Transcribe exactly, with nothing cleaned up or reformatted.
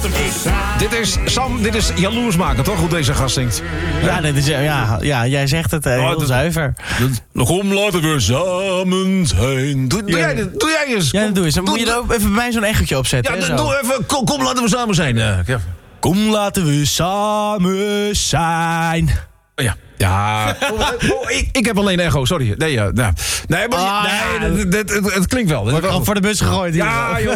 Dit is, Sam, dit is jaloers maken, toch? Hoe deze gast zingt. Ja, dit is, ja, ja jij zegt het uh, heel oh, dat, zuiver. Dat, kom, laten we samen zijn. Doe, doe, ja. jij, doe jij eens. Ja, dat doe eens. Dan doe, moet je er ook even bij mij zo'n echootje opzetten. Ja, hè, doe even. Kom, kom, laten we samen zijn. Uh, ja. Kom, laten we samen zijn. Oh, ja. Ja, oh, oh, ik, ik heb alleen echo, sorry. Nee, uh, nou. nee, maar, ah, nee, ja. het, het, het, het klinkt wel. Wordt al voor de bus gegooid. Ja, joh.